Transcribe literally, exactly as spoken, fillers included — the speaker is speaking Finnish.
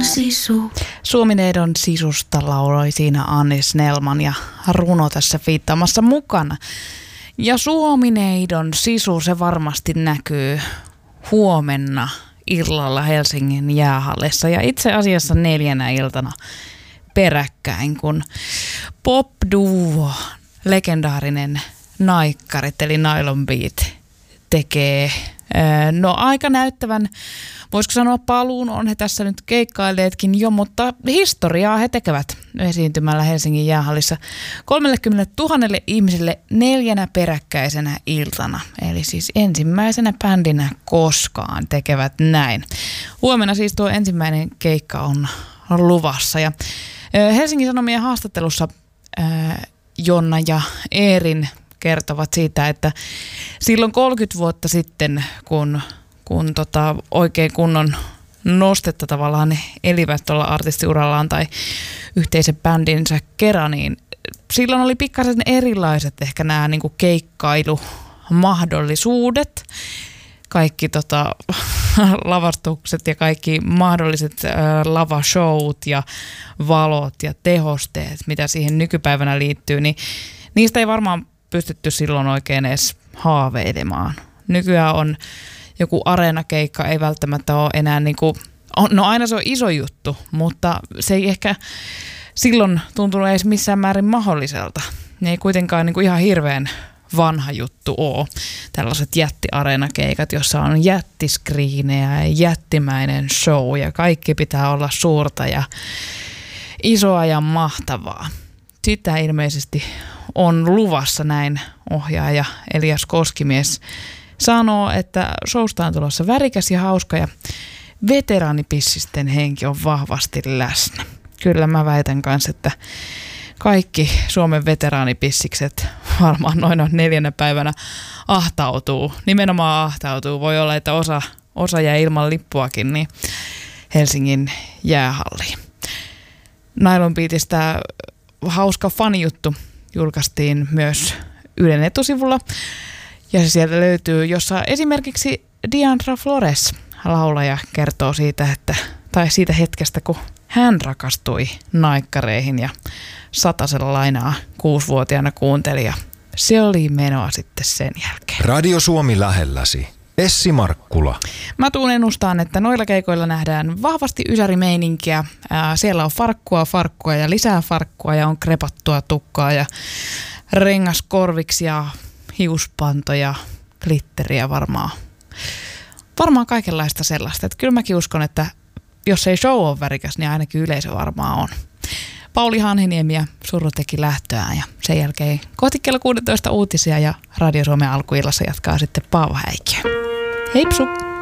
sisu. Suomineidon sisusta lauloi siinä Anni Snellman ja runo tässä fiittaamassa mukana. Ja Suomineidon sisu, se varmasti näkyy huomenna illalla Helsingin jäähallissa ja itse asiassa neljänä iltana peräkkäin, kun pop-duo, legendaarinen Naikkarit eli Nylon Beat tekee no aika näyttävän, voisiko sanoa paluun, on he tässä nyt keikkailleetkin jo, mutta historiaa he tekevät esiintymällä Helsingin jäähallissa kolmekymmentätuhatta ihmiselle neljänä peräkkäisenä iltana. Eli siis ensimmäisenä bändinä koskaan tekevät näin. Huomenna siis tuo ensimmäinen keikka on luvassa. Ja Helsingin Sanomien haastattelussa Jonna ja Eerin kertovat siitä, että silloin kolmekymmentä vuotta sitten, kun, kun tota oikein kunnon nostetta tavallaan ne elivät tuolla artistiurallaan tai yhteisen bändinsä kerran, niin silloin oli pikkasen erilaiset ehkä nämä niin kuin keikkailumahdollisuudet. Kaikki tota, lavastukset ja kaikki mahdolliset äh, lavashowt ja valot ja tehosteet, mitä siihen nykypäivänä liittyy, niin niistä ei varmaan pystytty silloin oikein edes haaveilemaan. Nykyään on joku areenakeikka, ei välttämättä ole enää niin kuin, no aina se on iso juttu, mutta se ei ehkä silloin tuntunut edes missään määrin mahdolliselta. Ne ei kuitenkaan niin kuin ihan hirveän vanha juttu ole. Tällaiset jättiareenakeikat, jossa on jättiskriinejä ja jättimäinen show ja kaikki pitää olla suurta ja isoa ja mahtavaa. Sitä ilmeisesti on luvassa, näin ohjaaja Elias Koskimies sanoo, että showsta on tulossa värikäs ja hauska ja veteraanipissisten henki on vahvasti läsnä. Kyllä mä väitän kanssa, että kaikki Suomen veteraanipissikset varmaan noin neljänä päivänä ahtautuu. Nimenomaan ahtautuu. Voi olla, että osa, osa jää ilman lippuakin niin Helsingin jäähalliin. Nylon Beatistä hauska fanijuttu julkaistiin myös Ylen etusivulla ja se sieltä löytyy, jossa esimerkiksi Diandra Flores, laulaja, kertoo siitä, että, tai siitä hetkestä, kun hän rakastui naikkareihin ja satasella lainaa kuusivuotiaana kuunteli ja se oli menoa sitten sen jälkeen. Radio Suomi lähelläsi. Essi Markkula. Mä tuun ennustaan, että noilla keikoilla nähdään vahvasti ysärimeininkiä. Ää, siellä on farkkua, farkkua ja lisää farkkua ja on krepattua tukkaa ja rengaskorviksia, hiuspantoja, glitteriä varmaan. Varmaan kaikenlaista sellaista. Että kyllä mäkin uskon, että jos ei show ole värikäs, niin ainakin yleisö varmaan on. Pauli Hanhiniemi ja Suru teki lähtöään ja sen jälkeen kohti kello kuusitoista uutisia ja Radio Suomen alkuillassa jatkaa sitten Paavo Häikiö. Heipsu!